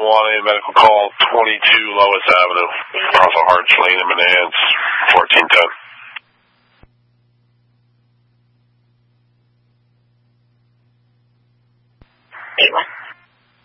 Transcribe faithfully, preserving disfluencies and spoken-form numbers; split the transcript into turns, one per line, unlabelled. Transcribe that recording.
one, a medical call, twenty-two Lois Avenue, Russell Harts Lane in Manans, fourteen ten.
eight one.